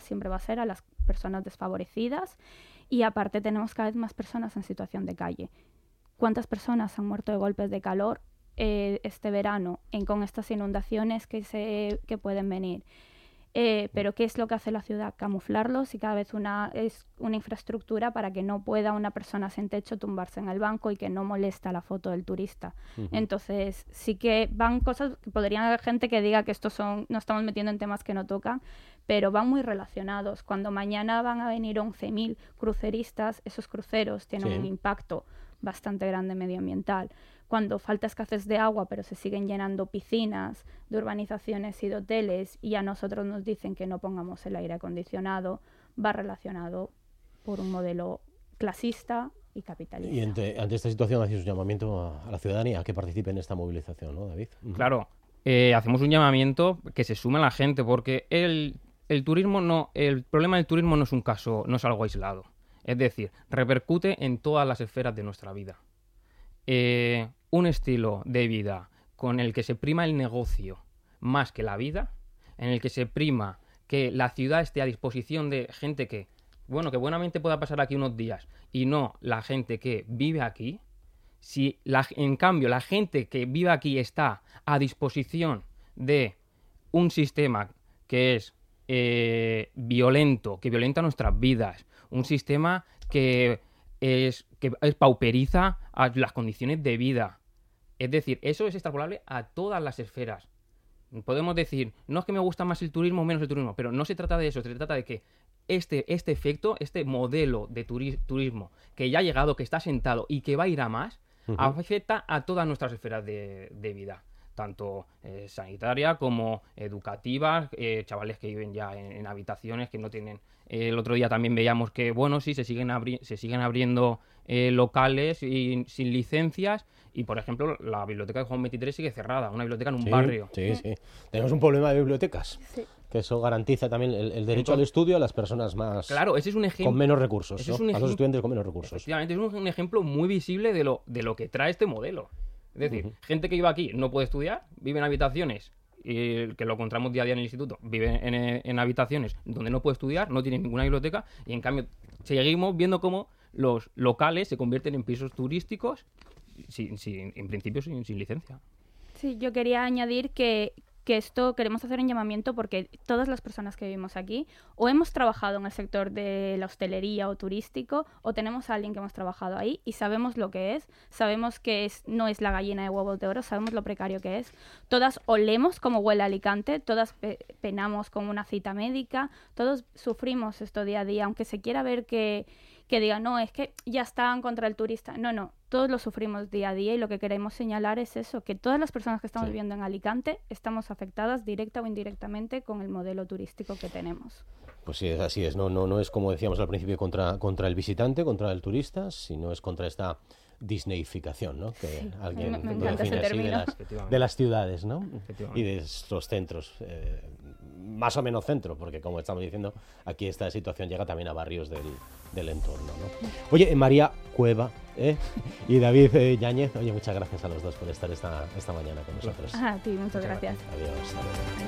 siempre va a ser a las personas desfavorecidas, y aparte tenemos cada vez más personas en situación de calle. ¿Cuántas personas han muerto de golpes de calor este verano con estas inundaciones que pueden venir? Pero ¿qué es lo que hace la ciudad? Camuflarlos, y cada vez es una infraestructura para que no pueda una persona sin techo tumbarse en el banco y que no molesta la foto del turista. Entonces sí que van cosas que podrían haber gente que diga que no estamos metiendo en temas que no tocan, pero van muy relacionados. Cuando mañana van a venir 11.000 cruceristas, esos cruceros tienen un impacto bastante grande medioambiental. Cuando falta escasez de agua, pero se siguen llenando piscinas de urbanizaciones y de hoteles, y a nosotros nos dicen que no pongamos el aire acondicionado, va relacionado por un modelo clasista y capitalista. Y ante esta situación hacéis un llamamiento a la ciudadanía a que participe en esta movilización, ¿no, David? Claro, hacemos un llamamiento que se sume a la gente, porque el problema del turismo no es un caso, no es algo aislado. Es decir, repercute en todas las esferas de nuestra vida. Un estilo de vida con el que se prima el negocio más que la vida, en el que se prima que la ciudad esté a disposición de gente que buenamente pueda pasar aquí unos días, y no la gente que vive aquí. En cambio la gente que vive aquí está a disposición de un sistema que es violento, que violenta nuestras vidas, un sistema que pauperiza a las condiciones de vida. Es decir, eso es extrapolable a todas las esferas. Podemos decir, no es que me gusta más el turismo o menos el turismo, pero no se trata de eso, se trata de que este efecto, este modelo de turismo que ya ha llegado, que está sentado y que va a ir a más, afecta a todas nuestras esferas de vida, tanto sanitaria como educativa, chavales que viven ya en habitaciones que no tienen. El otro día también veíamos que, se siguen abriendo locales sin licencias, y, por ejemplo, la biblioteca de Juan 23 sigue cerrada, una biblioteca en un barrio. Sí. Tenemos un problema de bibliotecas. Sí. Que eso garantiza también el derecho al estudio a las personas más... Claro, ese es un ejemplo... Con menos recursos, ¿no? A los estudiantes con menos recursos. Efectivamente, es un ejemplo muy visible de lo que trae este modelo. Es decir, gente que vive aquí no puede estudiar, vive en habitaciones, y que lo encontramos día a día en el instituto, vive en habitaciones donde no puede estudiar, no tiene ninguna biblioteca, y en cambio seguimos viendo cómo los locales se convierten en pisos turísticos en principio sin licencia. Sí, yo quería añadir que esto queremos hacer un llamamiento porque todas las personas que vivimos aquí o hemos trabajado en el sector de la hostelería o turístico, o tenemos a alguien que hemos trabajado ahí y sabemos lo que es, sabemos que no es la gallina de huevos de oro, sabemos lo precario que es. Todas olemos como huele Alicante, todas penamos con una cita médica, todos sufrimos esto día a día, aunque se quiera ver que digan, no, es que ya están contra el turista. No, todos lo sufrimos día a día, y lo que queremos señalar es eso, que todas las personas que estamos viviendo en Alicante estamos afectadas directa o indirectamente con el modelo turístico que tenemos. Pues sí, así es, no es como decíamos al principio contra el visitante, contra el turista, sino es contra esta disneyificación, ¿no? Que alguien me encanta define así de las ciudades, ¿no? Y de estos centros, más o menos centro, porque como estamos diciendo, aquí esta situación llega también a barrios del entorno, ¿no? Oye, María Cueva y David Yáñez, oye, muchas gracias a los dos por estar esta mañana con nosotros. A ti, muchas gracias. Adiós.